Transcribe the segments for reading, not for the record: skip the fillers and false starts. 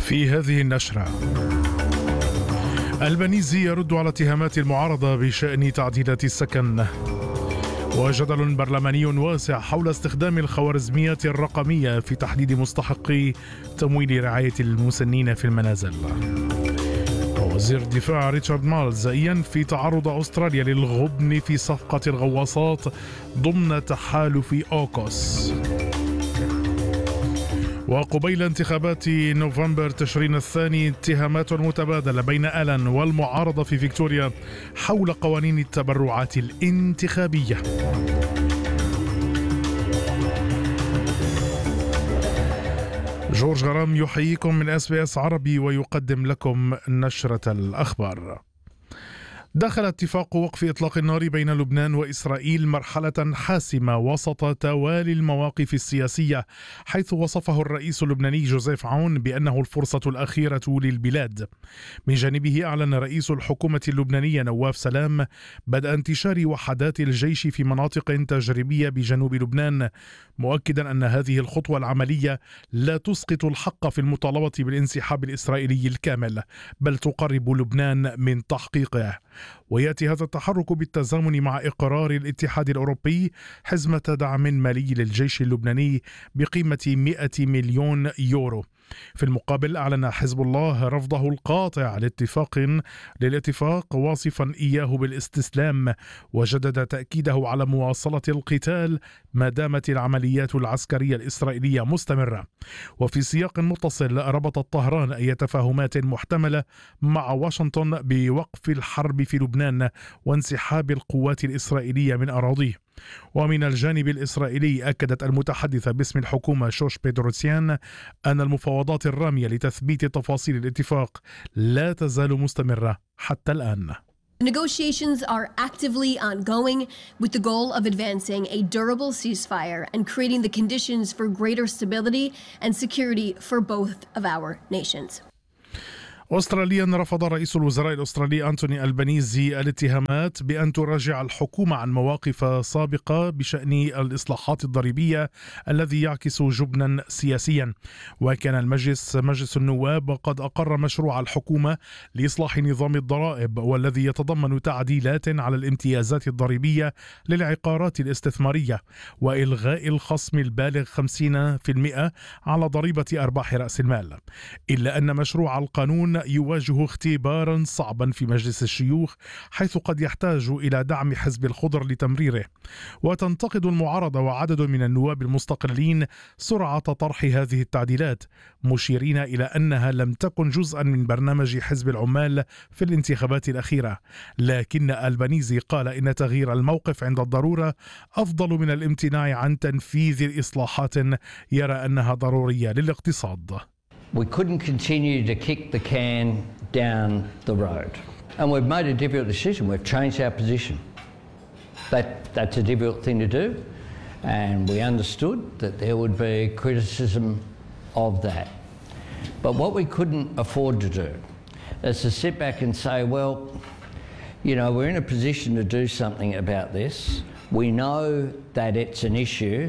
في هذه النشرة، البنيزي يرد على اتهامات المعارضة بشأن تعديلات السكن، وجدل برلماني واسع حول استخدام الخوارزميات الرقمية في تحديد مستحقي تمويل رعاية المسنين في المنازل. وزير الدفاع ريتشارد مالز ينفي تعرض أستراليا للغبن في صفقة الغواصات ضمن تحالف أوكوس. وقبيل انتخابات نوفمبر تشرين الثاني اتهامات متبادلة بين ألان والمعارضة في فيكتوريا حول قوانين التبرعات الانتخابية. جورج غرام يحييكم من SBS عربي ويقدم لكم نشرة الأخبار. دخل اتفاق وقف إطلاق النار بين لبنان وإسرائيل مرحلة حاسمة وسط توالي المواقف السياسية، حيث وصفه الرئيس اللبناني جوزيف عون بأنه الفرصة الأخيرة للبلاد. من جانبه أعلن رئيس الحكومة اللبنانية نواف سلام بدء انتشار وحدات الجيش في مناطق تجريبية بجنوب لبنان، مؤكدا أن هذه الخطوة العملية لا تسقط الحق في المطالبة بالانسحاب الإسرائيلي الكامل، بل تقرب لبنان من تحقيقه. ويأتي هذا التحرك بالتزامن مع إقرار الاتحاد الأوروبي حزمة دعم مالي للجيش اللبناني بقيمة 100 مليون يورو. في المقابل أعلن حزب الله رفضه القاطع للاتفاق واصفا إياه بالاستسلام، وجدد تأكيده على مواصلة القتال ما دامت العمليات العسكرية الإسرائيلية مستمرة. وفي سياق متصل، ربطت طهران أي تفاهمات محتملة مع واشنطن بوقف الحرب في لبنان وانسحاب القوات الإسرائيلية من أراضيه. ومن الجانب الإسرائيلي أكدت المتحدثة باسم الحكومة شوش بيدروسيان أن المفاوضات الرامية لتثبيت تفاصيل الاتفاق لا تزال مستمرة حتى الآن. Negotiations are actively ongoing with the goal of advancing a durable ceasefire and creating the conditions for greater stability and security for both of our nations. أستراليا رفض رئيس الوزراء الأسترالي أنتوني ألبانيزي الاتهامات بأن تراجع الحكومة عن مواقف سابقة بشأن الإصلاحات الضريبية الذي يعكس جبنا سياسيا. وكان مجلس النواب قد أقر مشروع الحكومة لإصلاح نظام الضرائب، والذي يتضمن تعديلات على الامتيازات الضريبية للعقارات الاستثمارية وإلغاء الخصم البالغ 50% على ضريبة أرباح رأس المال. إلا أن مشروع القانون يواجه اختبارا صعبا في مجلس الشيوخ، حيث قد يحتاج إلى دعم حزب الخضر لتمريره. وتنتقد المعارضة وعدد من النواب المستقلين سرعة طرح هذه التعديلات، مشيرين إلى أنها لم تكن جزءا من برنامج حزب العمال في الانتخابات الأخيرة. لكن ألبانيزي قال إن تغيير الموقف عند الضرورة أفضل من الامتناع عن تنفيذ إصلاحات يرى أنها ضرورية للاقتصاد. We couldn't continue to kick the can down the road. And we've made a difficult decision. We've changed our position. That's a difficult thing to do. And we understood that there would be criticism of that. But what we couldn't afford to do is to sit back and say, well, you know, we're in a position to do something about this. We know that it's an issue,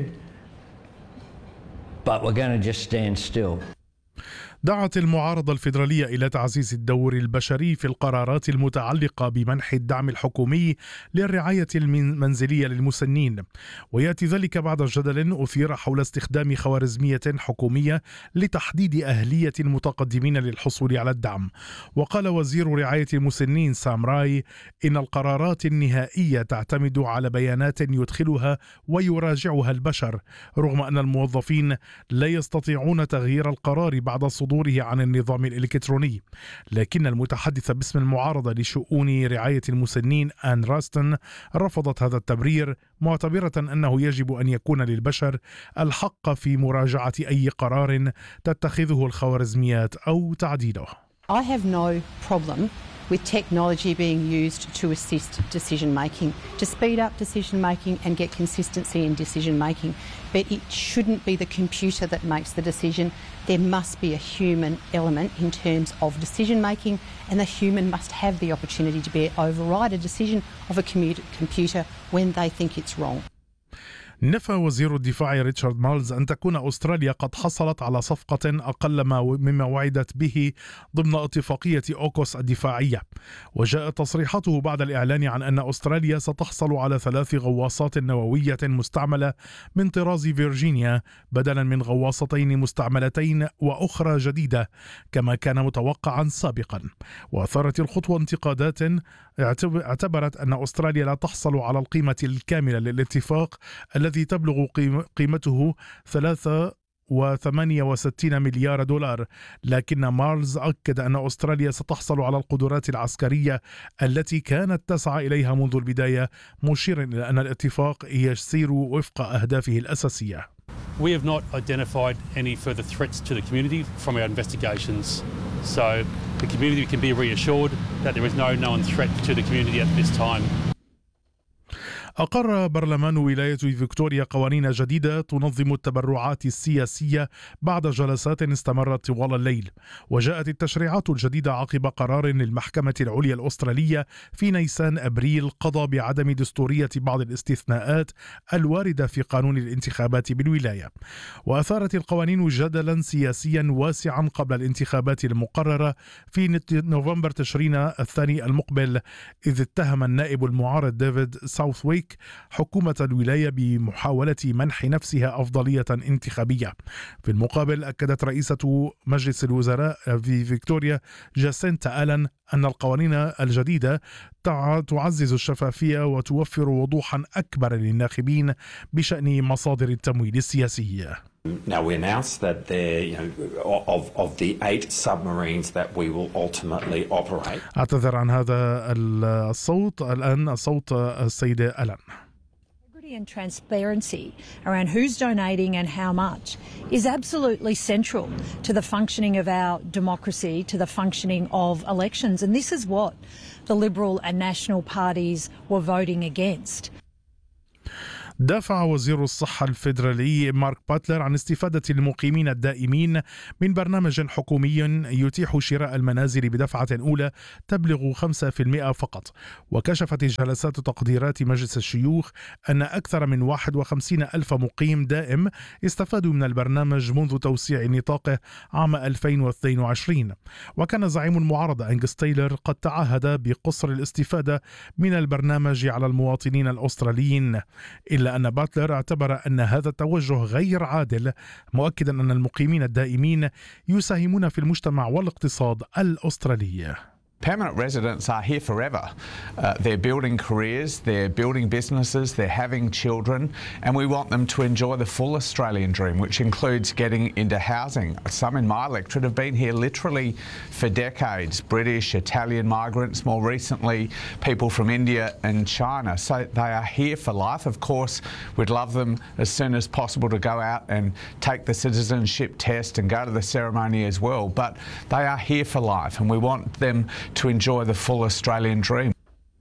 but we're going to just stand still. دعت المعارضة الفيدرالية إلى تعزيز الدور البشري في القرارات المتعلقة بمنح الدعم الحكومي للرعاية المنزلية للمسنين، ويأتي ذلك بعد جدل أثير حول استخدام خوارزمية حكومية لتحديد أهلية المتقدمين للحصول على الدعم. وقال وزير رعاية المسنين سام راي إن القرارات النهائية تعتمد على بيانات يدخلها ويراجعها البشر، رغم أن الموظفين لا يستطيعون تغيير القرار بعد صدوره عن النظام الإلكتروني. لكن المتحدثة باسم المعارضة لشؤون رعاية المسنين آن راستن رفضت هذا التبرير، معتبرة أنه يجب أن يكون للبشر الحق في مراجعة أي قرار تتخذه الخوارزميات أو تعديله. I have no problem with technology being used to assist decision making, to speed up decision making and get consistency in decision making. But it shouldn't be the computer that makes the decision. There must be a human element in terms of decision making, and the human must have the opportunity to override a decision of a computer when they think it's wrong. نفى وزير الدفاع ريتشارد مالز أن تكون أستراليا قد حصلت على صفقة أقل مما وعدت به ضمن اتفاقية أوكوس الدفاعية، وجاءت تصريحاته بعد الإعلان عن أن أستراليا ستحصل على 3 غواصات نووية مستعملة من طراز فيرجينيا بدلا من غواصتين مستعملتين وأخرى جديدة كما كان متوقعا سابقا. وأثارت الخطوة انتقادات اعتبرت أن أستراليا لا تحصل على القيمة الكاملة للاتفاق الذي تبلغ قيمته 63 مليار دولار، لكن مارلز أكد أن أستراليا ستحصل على القدرات العسكرية التي كانت تسعى إليها منذ البداية، مشيرا إلى أن الاتفاق يسير وفق أهدافه الأساسية. We have not identified any further threats to the community from our investigations. So the community can be reassured that there is no known threat to the community at this time. أقر برلمان ولاية فيكتوريا قوانين جديدة تنظم التبرعات السياسية بعد جلسات استمرت طوال الليل، وجاءت التشريعات الجديدة عقب قرار للمحكمة العليا الأسترالية في نيسان أبريل قضى بعدم دستورية بعض الاستثناءات الواردة في قانون الانتخابات بالولاية. وأثارت القوانين جدلا سياسيا واسعا قبل الانتخابات المقررة في نوفمبر تشرين الثاني المقبل، إذ اتهم النائب المعارض ديفيد ساوثويك حكومة الولاية بمحاولة منح نفسها أفضلية انتخابية. في المقابل أكدت رئيسة مجلس الوزراء في فيكتوريا جاسينتا آلان أن القوانين الجديدة تعزز الشفافية وتوفر وضوحا أكبر للناخبين بشأن مصادر التمويل السياسي. Now we announced that of the 8 submarines that we will ultimately operate. أعتذر عن هذا الصوت، الآن صوت السيدة ألان. And transparency around who's donating and how much is absolutely central to the functioning of our democracy, to the functioning of elections. And this is what the Liberal and National parties were voting against. دافع وزير الصحة الفيدرالي مارك باتلر عن استفادة المقيمين الدائمين من برنامج حكومي يتيح شراء المنازل بدفعة أولى تبلغ 5% فقط. وكشفت جلسات تقديرات مجلس الشيوخ أن أكثر من 51 ألف مقيم دائم استفادوا من البرنامج منذ توسيع نطاقه عام 2022. وكان زعيم المعارضة أنجس تايلر قد تعهد بقصر الاستفادة من البرنامج على المواطنين الأستراليين، إلا أن باتلر اعتبر أن هذا التوجه غير عادل، مؤكدا أن المقيمين الدائمين يساهمون في المجتمع والاقتصاد الأسترالي. Permanent residents are here forever. They're building careers, they're building businesses, they're having children, and we want them to enjoy the full Australian dream, which includes getting into housing. Some in my electorate have been here literally for decades. British, Italian migrants, more recently people from India and China. So they are here for life. Of course, we'd love them as soon as possible to go out and take the citizenship test and go to the ceremony as well. But they are here for life, and we want them to enjoy the full Australian dream.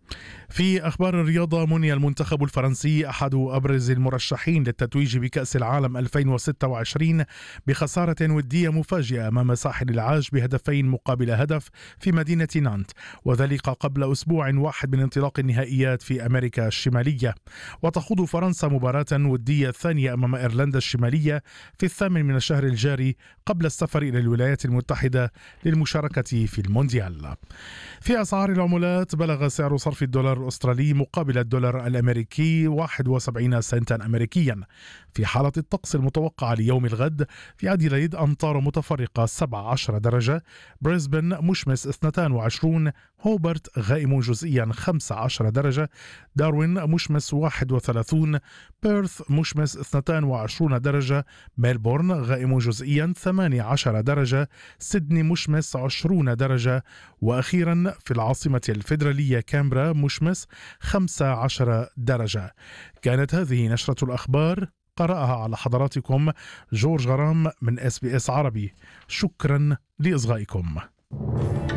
في أخبار الرياضة، مني المنتخب الفرنسي أحد أبرز المرشحين للتتويج بكأس العالم 2026 بخسارة ودية مفاجئة أمام ساحل العاج بهدفين مقابل هدف في مدينة نانت، وذلك قبل أسبوع واحد من انطلاق النهائيات في أمريكا الشمالية. وتخوض فرنسا مباراة ودية ثانية أمام إيرلندا الشمالية في 8 من الشهر الجاري قبل السفر إلى الولايات المتحدة للمشاركة في المونديال. في أسعار العملات، بلغ سعر صرف الدولار الأسترالي مقابل الدولار الأمريكي 71 سنتا أمريكيا. في حالة الطقس المتوقعة ليوم الغد، في أديلايد أمطار متفرقة 17 درجة، بريسبن مشمس 22، هوبرت غائم جزئيا 15 درجة، داروين مشمس 31، بيرث مشمس 22 درجة، ميلبورن غائم جزئيا 18 درجة، سيدني مشمس 20 درجة، وأخيرا في العاصمة الفيدرالية كامبرا مشمس 15 درجة. كانت هذه نشرة الأخبار، قرأها على حضراتكم جورج غرام من SBS عربي. شكرا لإصغائكم.